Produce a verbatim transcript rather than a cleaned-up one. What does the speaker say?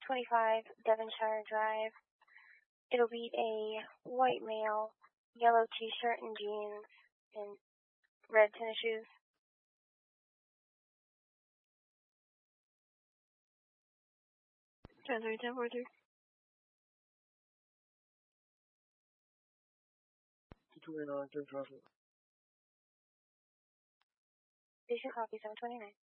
twenty-five Devonshire Drive. It'll be a white male, yellow t-shirt and jeans, and red tennis shoes. ten three, ten four three. two twenty-nine, third traffic. Station copy, seven twenty-nine.